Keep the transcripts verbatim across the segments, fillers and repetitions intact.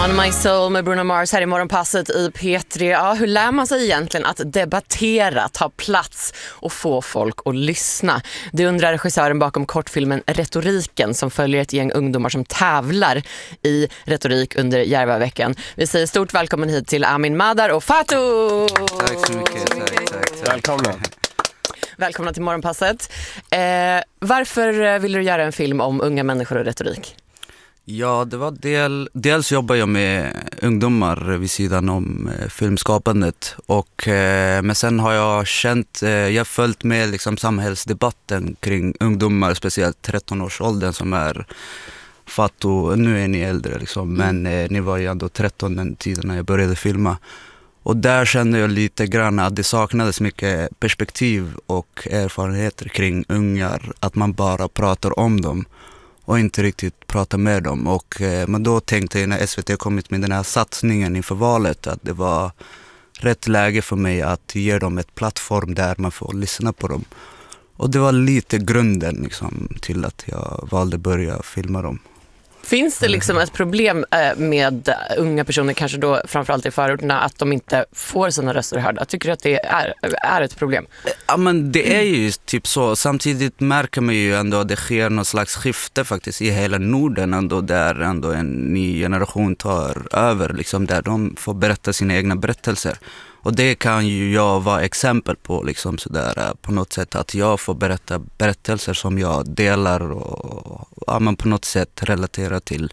On My Soul med Bruno Mars här i Morgonpasset i P tre. Ja, hur lär man sig egentligen att debattera, ta plats och få folk att lyssna? Det undrar regissören bakom kortfilmen Retoriken som följer ett gäng ungdomar som tävlar i retorik under Järvaveckan. Vi säger stort välkommen hit till Amin Madar och Fatou! Tack så mycket, tack, tack, tack. Välkomna. Välkomna till Morgonpasset. Eh, varför vill du göra en film om unga människor och retorik? Ja, det var del, dels jobbar jag med ungdomar vid sidan om eh, filmskapandet och eh, men sen har jag känt, eh, jag har följt med liksom samhällsdebatten kring ungdomar, speciellt tretton-årsåldern som är Fatou, nu är ni äldre liksom, men eh, ni var ju ändå tretton den tiden när jag började filma. Och där kände jag lite grann att det saknades mycket perspektiv och erfarenheter kring ungar, att man bara pratar om dem och inte riktigt prata med dem. Och eh, men då tänkte jag när S V T kommit med den här satsningen inför valet att det var rätt läge för mig att ge dem ett plattform där man får lyssna på dem. Och det var lite grunden liksom, till att jag valde börja filma dem. Finns det liksom ett problem med unga personer, kanske då framförallt i förorterna, att de inte får sina röster hörda? Tycker du att det är, är ett problem? Ja, men det är ju typ så. Samtidigt märker man ju ändå att det sker någon slags skifte faktiskt i hela Norden ändå, där ändå en ny generation tar över liksom, där de får berätta sina egna berättelser. Och det kan ju jag vara exempel på liksom sådär, på något sätt att jag får berätta berättelser som jag delar och ja, man på något sätt relaterar till.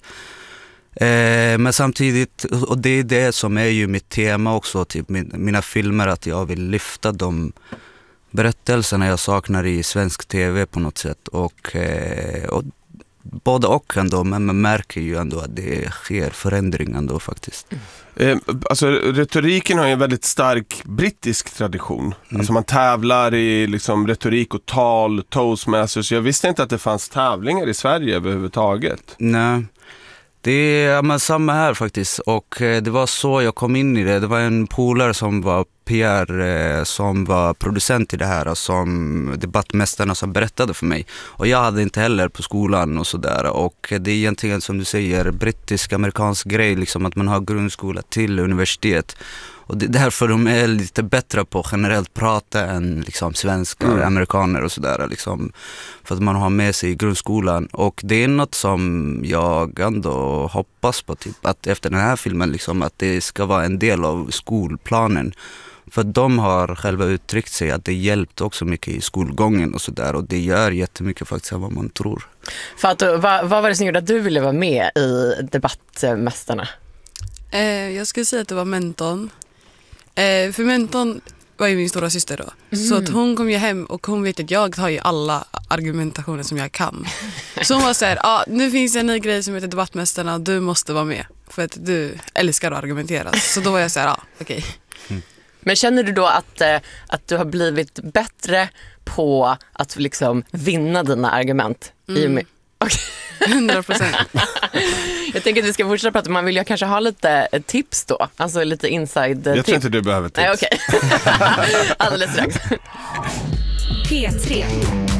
Eh, men samtidigt, och det är det som är ju mitt tema också, typ min, mina filmer, att jag vill lyfta de berättelserna jag saknar i svensk tv på något sätt. Och, eh, och både och ändå, men man märker ju ändå att det sker förändring ändå faktiskt. Eh, alltså retoriken har ju en väldigt stark brittisk tradition. Mm. Alltså man tävlar i liksom retorik och tal, toastmasters. Jag visste inte att det fanns tävlingar i Sverige överhuvudtaget. Nej. Det är ja, men samma här faktiskt, och eh, det var så jag kom in i det. Det var en polare som var P R, eh, som var producent i det här, som debattmästarna som berättade för mig. Och jag hade inte heller på skolan och sådär. Och det är egentligen som du säger brittisk-amerikansk grej, liksom att man har grundskola till universitet. Och det är därför de är lite bättre på generellt prata än liksom svenskar, mm. amerikaner och sådär. Liksom, för att man har med sig i grundskolan. Och det är något som jag ändå hoppas på. Typ, att efter den här filmen, liksom, att det ska vara en del av skolplanen. För de har själva uttryckt sig att det hjälpt också mycket i skolgången och sådär. Och det gör jättemycket faktiskt än vad man tror. Fatou, vad, vad var det som gjorde att du ville vara med i Debattmästarna? Eh, jag skulle säga att det var mentorn. Eh, för mentorn var ju min stora syster då. Mm. Så att hon kom ju hem och hon vet att jag har ju alla argumentationer som jag kan. Så hon var så här, ah, nu finns det en ny grej som heter Debattmästarna och du måste vara med. För att du älskar att argumentera. Så då var jag så här, ah, okej. Okay. Mm. Men känner du då att, eh, att du har blivit bättre på att liksom vinna dina argument? Mm. I och med... Okay. hundra procent. Jag tänker att vi ska fortsätta prata. Man vill ju kanske ha lite tips då. Alltså lite inside tips. Jag tror inte du behöver tips. Nej, okej. Okay. Alldeles strax. P tre.